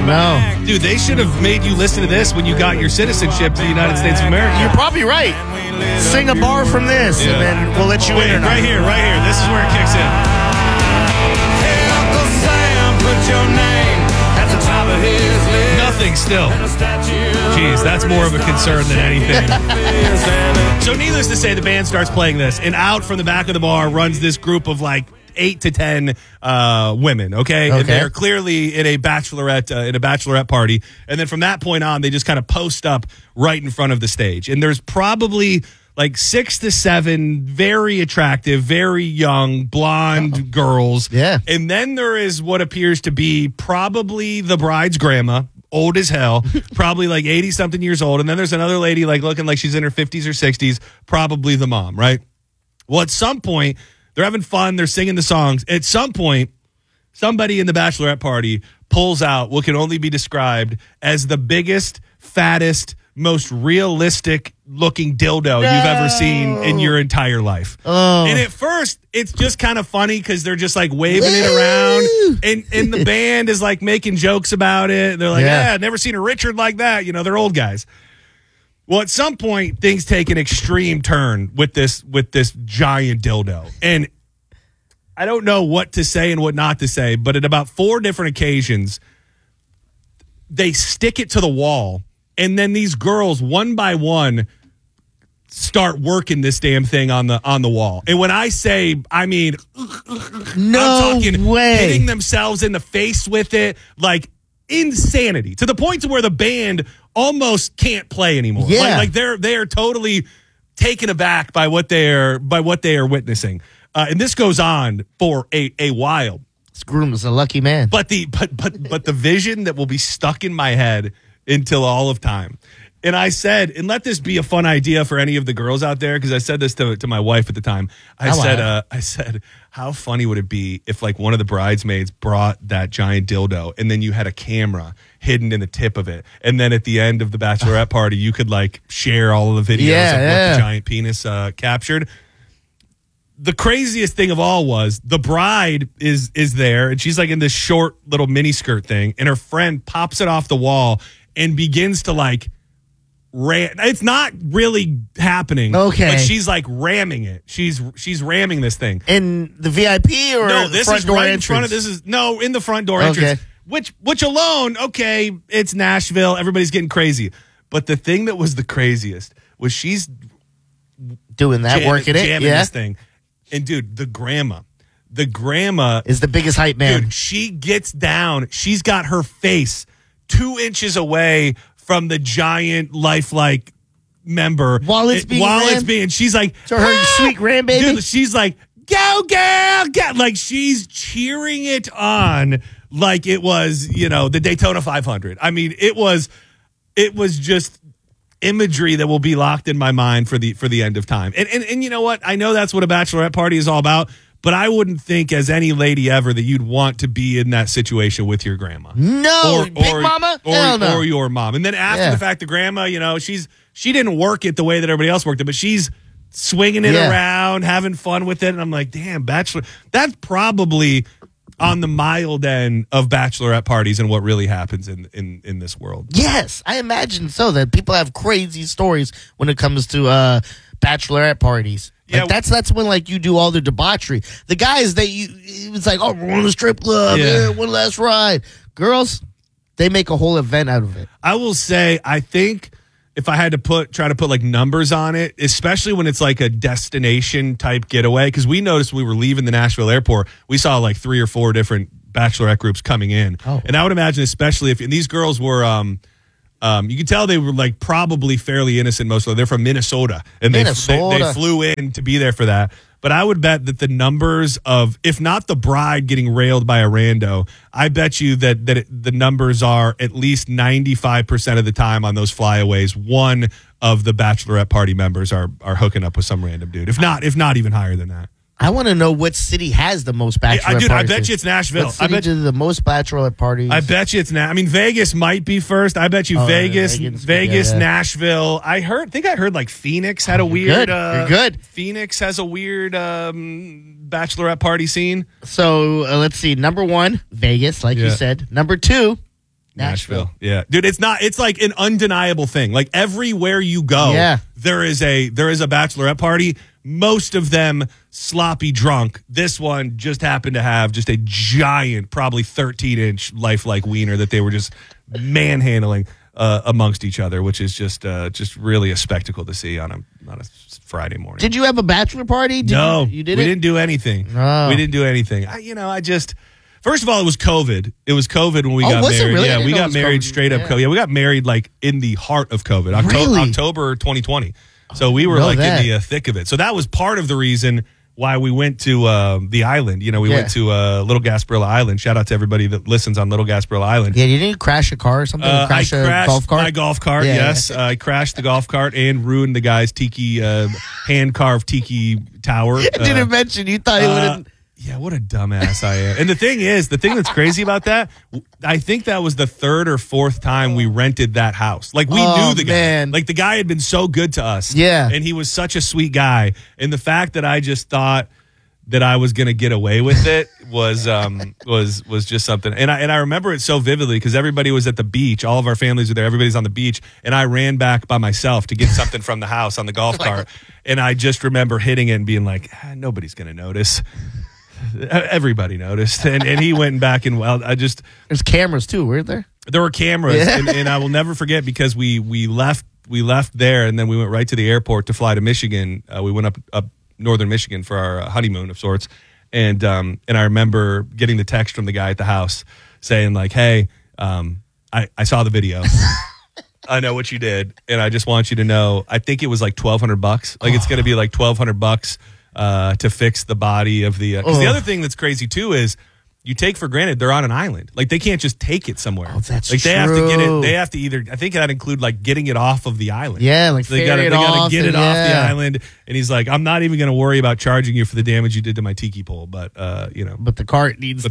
No. Dude, they should have made you listen to this when you got your citizenship to the United States of America. You're probably right. Sing a bar from this, and then we'll let you in. Or not. Right here. This is where it kicks in. Hey, Uncle Sam, put your name at the top of his list. Nothing still. Jeez, that's more of a concern than anything. So needless to say, the band starts playing this, and out from the back of the bar runs this group of like 8 to 10 women, okay? And they're clearly in a bachelorette party. And then from that point on, they just kind of post up right in front of the stage. And there's probably like 6 to 7 very attractive, very young, blonde girls. Yeah. And then there is what appears to be probably the bride's grandma, old as hell, probably like 80-something years old. And then there's another lady like looking like she's in her 50s or 60s, probably the mom, right? Well, at some point, they're having fun. They're singing the songs. At some point, somebody in the bachelorette party pulls out what can only be described as the biggest, fattest, most realistic looking dildo you've ever seen in your entire life. Oh. And at first, it's just kind of funny because they're just like waving it around. And the band is like making jokes about it. They're like, yeah, never seen a Richard like that. You know, they're old guys. Well, at some point, things take an extreme turn with this giant dildo. And I don't know what to say and what not to say, but at about 4 different occasions, they stick it to the wall. And then these girls, one by one, start working this damn thing on the wall. And when I say, I mean, no I'm talking way. hitting themselves in the face with it, like insanity, to the point to where the band almost can't play anymore. Yeah. Like they are totally taken aback by what they are witnessing. And this goes on for a while. This groom is a lucky man. But the vision that will be stuck in my head until all of time. And I said, and let this be a fun idea for any of the girls out there, because I said this to my wife at the time. I said, how funny would it be if like one of the bridesmaids brought that giant dildo and then you had a camera hidden in the tip of it, and then at the end of the bachelorette party you could like share all of the videos of what the giant penis captured. The craziest thing of all was the bride is there, and she's like in this short little mini skirt thing, and her friend pops it off the wall and begins to like it's not really happening. Okay. But she's like ramming it. She's ramming this thing. In the VIP or no, this front is door right entrance? in front of in the front door entrance. Which alone, okay, it's Nashville, everybody's getting crazy. But the thing that was the craziest was she's doing that, working it, jamming this thing. And dude, the grandma is the biggest hype man. Dude, she gets down. She's got her face 2 inches away from the giant lifelike member while it's being she's like, so her sweet grandbaby. Dude, she's like, go girl, go, like she's cheering it on like it was, you know, the Daytona 500. I mean, it was just imagery that will be locked in my mind for the end of time. And you know what? I know that's what a bachelorette party is all about. But I wouldn't think, as any lady ever, that you'd want to be in that situation with your grandma. No, Big Mama? Hell no. Or your mom. And then after the fact, the grandma, you know, she didn't work it the way that everybody else worked it, but she's swinging it around, having fun with it. And I'm like, damn, bachelor. That's probably on the mild end of bachelorette parties and what really happens in this world. Yes, I imagine so, that people have crazy stories when it comes to bachelorette parties. Like that's when like you do all the debauchery. The guys it's like, oh, we're on the strip club, one last ride. Girls, they make a whole event out of it. I will say, I think if I had to try to put like numbers on it, especially when it's like a destination type getaway, because we noticed when we were leaving the Nashville airport, we saw like 3 or 4 different bachelorette groups coming in. Oh. And I would imagine, especially if these girls were, you could tell they were like probably fairly innocent. Most of them. They're from Minnesota, and they flew in to be there for that. But I would bet that the numbers of, if not the bride getting railed by a rando, I bet you that the numbers are at least 95% of the time on those flyaways, one of the bachelorette party members are hooking up with some random dude. If not even higher than that. I want to know what city has the most bachelorette parties. I bet you it's Nashville. What city does the most bachelorette parties? I bet you it's I mean, Vegas might be first. I bet you Vegas, Nashville. I think I heard like Phoenix had a weird. You're good. Phoenix has a weird bachelorette party scene. So let's see. Number 1, Vegas, like you said. Number 2, Nashville. Yeah. Dude, it's like an undeniable thing. Like everywhere you go, there is a bachelorette party. Most of them sloppy drunk. This one just happened to have just a giant, probably 13-inch lifelike wiener that they were just manhandling amongst each other, which is just really a spectacle to see on a Friday morning. Did you have a bachelor party? No, you didn't? We didn't do anything. Oh. We didn't do anything. First of all, it was COVID. It was COVID when we got was married. It really? Yeah, we got married straight up COVID. Yeah, we got married like in the heart of COVID, October 2020. So we were like in the thick of it. So that was part of the reason why we went to the island. You know, we went to Little Gasparilla Island. Shout out to everybody that listens on Little Gasparilla Island. Yeah, you didn't crash a car or something? I crashed a golf cart? my golf cart, yes. I crashed the golf cart and ruined the guy's tiki, hand-carved tiki tower. I didn't mention. You thought he wouldn't. Yeah, what a dumbass I am. And the thing that's crazy about that, I think that was the third or fourth time we rented that house. Like, we knew the guy. Like, the guy had been so good to us. Yeah. And he was such a sweet guy. And the fact that I just thought that I was going to get away with it was just something. And I remember it so vividly because everybody was at the beach. All of our families were there. Everybody's on the beach. And I ran back by myself to get something from the house on the golf cart. And I just remember hitting it and being like, nobody's going to notice. Everybody noticed, and he went back and There's cameras too, weren't there? There were cameras, and I will never forget because we left there, and then we went right to the airport to fly to Michigan. We went up northern Michigan for our honeymoon of sorts, and I remember getting the text from the guy at the house saying like, "Hey, I saw the video." I know what you did, and I just want you to know. I think it was like $1,200. Like it's going to be like $1,200 to fix the body of the. Because the other thing that's crazy too is you take for granted they're on an island. Like they can't just take it somewhere. Oh, that's like true. They have to get it. They have to either. I think that include like getting it off of the island. Yeah, like they got to get it off the island. And he's like, I'm not even going to worry about charging you for the damage you did to my tiki pole, but But the cart needs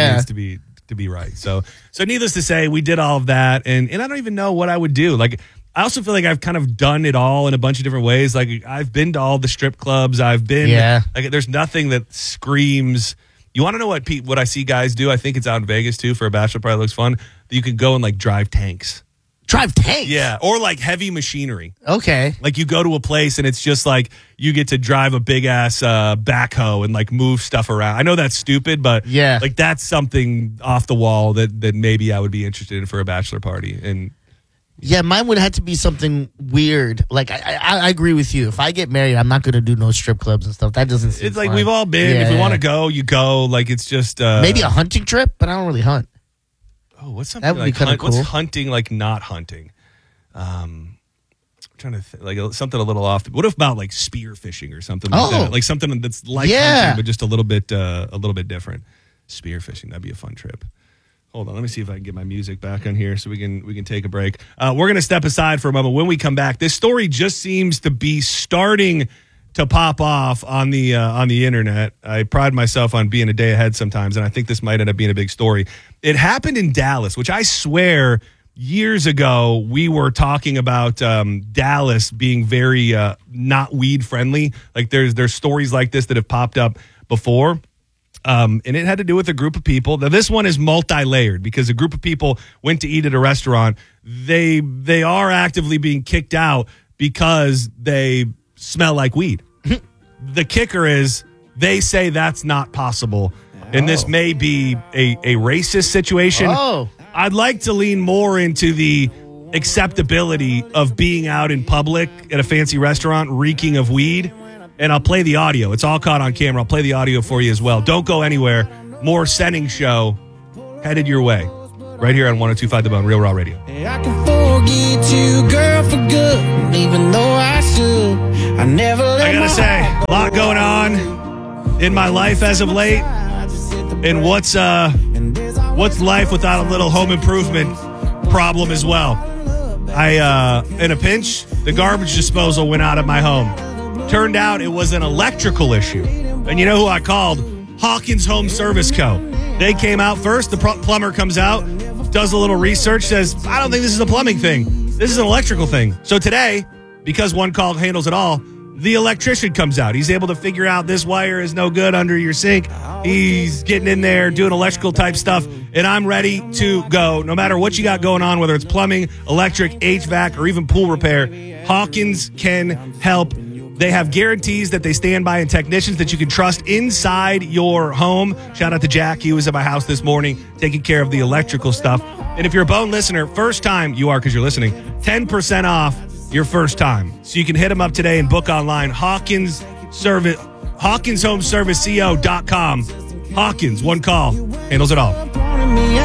to be right. So needless to say, we did all of that, and I don't even know what I would do. Like, I also feel like I've kind of done it all in a bunch of different ways. Like, I've been to all the strip clubs. I've been, like, there's nothing that screams. You want to know what I see guys do? I think it's out in Vegas too for a bachelor party. It looks fun. You can go and like drive tanks. Drive tanks? Yeah, or like heavy machinery. Okay. Like you go to a place and it's just like you get to drive a big ass backhoe and like move stuff around. I know that's stupid, but like that's something off the wall that maybe I would be interested in for a bachelor party. And yeah, mine would have to be something weird. Like I agree with you. If I get married, I'm not going to do no strip clubs and stuff. That doesn't seem It's like fun. we've all been. If we want to go, you go. Like it's just maybe a hunting trip, but I don't really hunt. Oh, what's something that would like be kind of cool? What's hunting like not hunting? I'm trying to think, like something a little off. What about like spear fishing or something like that? Like something that's like hunting, but just a little bit different. Spear fishing, that'd be a fun trip. Hold on, let me see if I can get my music back on here so we can take a break. We're gonna step aside for a moment. When we come back, this story just seems to be starting to pop off on the internet. I pride myself on being a day ahead sometimes, and I think this might end up being a big story. It happened in Dallas, which I swear years ago we were talking about Dallas being very not weed friendly. Like there's stories like this that have popped up before. And it had to do with a group of people. Now, this one is multi-layered because a group of people went to eat at a restaurant. They are actively being kicked out because they smell like weed. The kicker is they say that's not possible. And this may be a racist situation. I'd like to lean more into the acceptability of being out in public at a fancy restaurant reeking of weed. And I'll play the audio. It's all caught on camera. I'll play the audio for you as well. Don't go anywhere. More Senning Show headed your way. Right here on 102.5 The Bone, Real Raw Radio. I can forget you, girl, for good. Even though I should, I never let I gotta say, a lot going on in my life as of late. And what's life without a little home improvement problem as well? In a pinch, the garbage disposal went out of my home. Turned out it was an electrical issue. And you know who I called? Hawkins Home Service Co. They came out first. The plumber comes out, does a little research, says, I don't think this is a plumbing thing. This is an electrical thing. So today, because one call handles it all, the electrician comes out. He's able to figure out this wire is no good under your sink. He's getting in there, doing electrical type stuff, and I'm ready to go. No matter what you got going on, whether it's plumbing, electric, HVAC, or even pool repair, Hawkins can help. They have guarantees that they stand by and technicians that you can trust inside your home. Shout out to Jack. He was at my house this morning taking care of the electrical stuff. And if you're a Bone listener, first time, you are because you're listening, 10% off your first time. So you can hit them up today and book online. HawkinsHomeServiceCO.com. Hawkins, one call, handles it all.